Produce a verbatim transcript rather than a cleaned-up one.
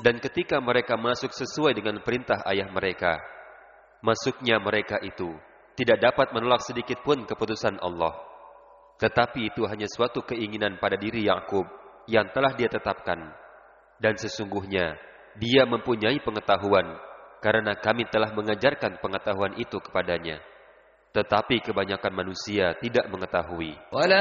Dan ketika mereka masuk sesuai dengan perintah ayah mereka, masuknya mereka itu tidak dapat menolak sedikit pun keputusan Allah. Tetapi itu hanya suatu keinginan pada diri Yakub yang telah dia tetapkan. Dan sesungguhnya dia mempunyai pengetahuan, karena kami telah mengajarkan pengetahuan itu kepadanya. Tetapi kebanyakan manusia tidak mengetahui.